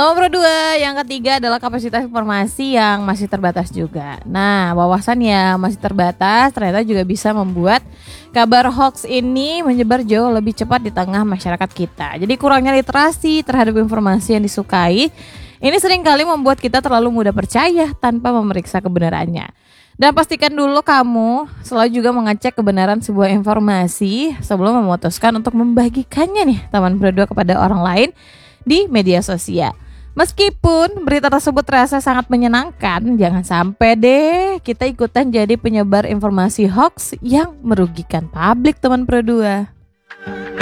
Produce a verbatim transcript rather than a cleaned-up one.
Nomor dua, yang ketiga adalah kapasitas informasi yang masih terbatas juga. Nah, wawasan yang masih terbatas ternyata juga bisa membuat kabar hoax ini menyebar jauh lebih cepat di tengah masyarakat kita. Jadi kurangnya literasi terhadap informasi yang disukai ini seringkali membuat kita terlalu mudah percaya tanpa memeriksa kebenarannya. Dan pastikan dulu kamu selalu juga mengecek kebenaran sebuah informasi sebelum memutuskan untuk membagikannya nih teman berdua kepada orang lain di media sosial. Meskipun berita tersebut terasa sangat menyenangkan, jangan sampai deh kita ikutan jadi penyebar informasi hoax yang merugikan publik teman berdua.